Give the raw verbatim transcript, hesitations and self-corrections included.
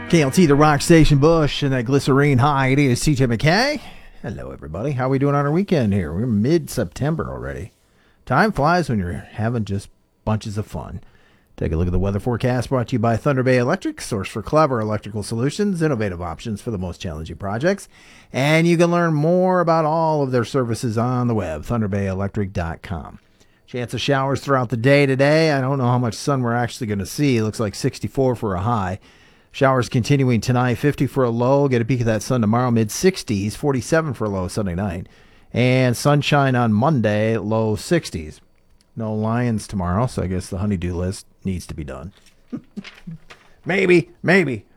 K L T, the Rock Station Bush, and that Glycerine High. It is T J McKay. Hello, everybody. How are we doing on our weekend here? We're mid-September already. Time flies when you're having just bunches of fun. Take a look at the weather forecast brought to you by Thunder Bay Electric, source for clever electrical solutions, innovative options for the most challenging projects. And you can learn more about all of their services on the web, thunder bay electric dot com. Chance of showers throughout the day today. I don't know how much sun we're actually going to see. It looks like sixty-four for a high. Showers continuing tonight, fifty for a low. Get a peek of that sun tomorrow, mid-sixties, forty-seven for a low Sunday night. And sunshine on Monday, low sixties. No Lions tomorrow, so I guess the honeydew list needs to be done. maybe, maybe.